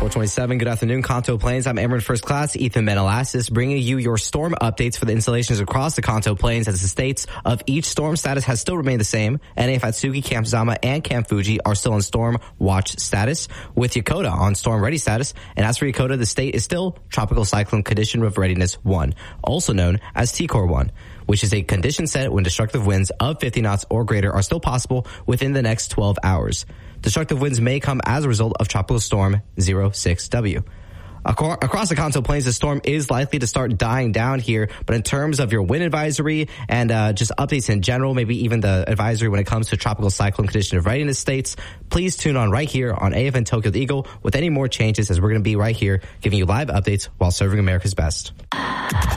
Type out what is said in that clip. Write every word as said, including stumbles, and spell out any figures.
four twenty-seven. Good afternoon, Kanto Plains. I'm Airman First Class Ethan Menelassis, bringing you your storm updates for the installations across the Kanto Plains as the states of each storm status has still remained the same. N A Fatsuki, Camp Zama, and Camp Fuji are still in storm watch status, with Yokota on storm ready status. And as for Yokota, the state is still tropical cyclone condition of readiness one, also known as T Core one, which is a condition set when destructive winds of fifty knots or greater are still possible within the next twelve hours. Destructive winds may come as a result of Tropical Storm zero six W. Across the Kanto Plains, the storm is likely to start dying down here, but in terms of your wind advisory and uh, just updates in general, maybe even the advisory when it comes to tropical cyclone condition of readiness states, please tune on right here on A F N Tokyo the Eagle with any more changes, as we're going to be right here giving you live updates while serving America's best.